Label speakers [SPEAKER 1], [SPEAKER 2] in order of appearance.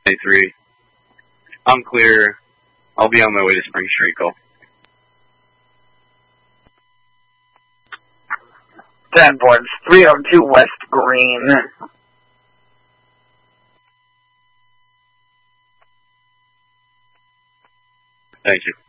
[SPEAKER 1] 23. I'm clear. I'll be on my way to Spring Treacle.
[SPEAKER 2] 10 points. 302 West Green.
[SPEAKER 1] Thank you.